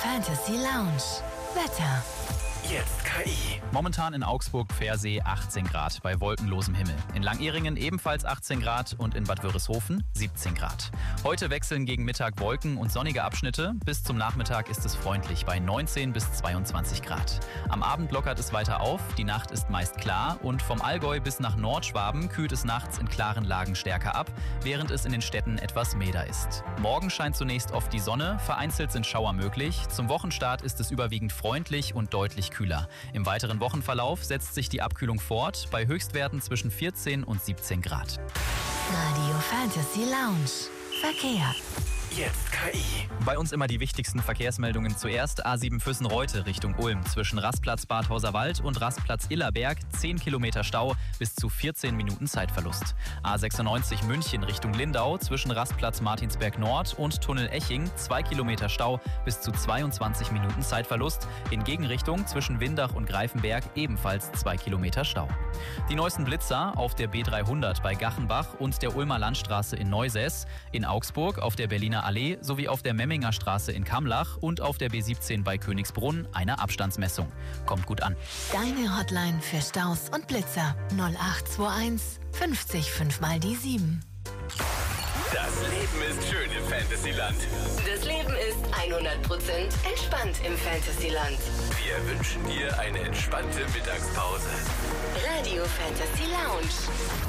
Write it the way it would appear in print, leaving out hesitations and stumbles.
Fantasy Lounge. Wetter. Jetzt KI. Momentan in Augsburg-Pfersee 18 Grad bei wolkenlosem Himmel. In Langehringen ebenfalls 18 Grad und in Bad Wörishofen 17 Grad. Heute wechseln gegen Mittag Wolken und sonnige Abschnitte. Bis zum Nachmittag ist es freundlich bei 19 bis 22 Grad. Am Abend lockert es weiter auf, die Nacht ist meist klar und vom Allgäu bis nach Nordschwaben kühlt es nachts in klaren Lagen stärker ab, während es in den Städten etwas milder ist. Morgen scheint zunächst oft die Sonne, vereinzelt sind Schauer möglich. Zum Wochenstart ist es überwiegend freundlich und deutlich kühler. Im weiteren Wochenverlauf setzt sich die Abkühlung fort, bei Höchstwerten zwischen 14 und 17 Grad. Radio Fantasy Lounge. Verkehr. Jetzt KI. Bei uns immer die wichtigsten Verkehrsmeldungen zuerst. A7 Füssen-Reute Richtung Ulm. Zwischen Rastplatz Bad Hauserwald und Rastplatz Illerberg 10 Kilometer Stau, bis zu 14 Minuten Zeitverlust. A96 München Richtung Lindau. Zwischen Rastplatz Martinsberg Nord und Tunnel Eching 2 Kilometer Stau, bis zu 22 Minuten Zeitverlust. In Gegenrichtung zwischen Windach und Greifenberg ebenfalls 2 Kilometer Stau. Die neuesten Blitzer auf der B300 bei Gachenbach und der Ulmer Landstraße in Neusäß, in Augsburg auf der Berliner Allee sowie auf der Memminger Straße in Kamlach und auf der B17 bei Königsbrunn eine Abstandsmessung. Kommt gut an. Deine Hotline für Staus und Blitzer 0821 50 5 mal die 7. Das Leben ist schön im Fantasyland. Das Leben ist 100% entspannt im Fantasyland. Wir wünschen dir eine entspannte Mittagspause. Radio Fantasy Lounge.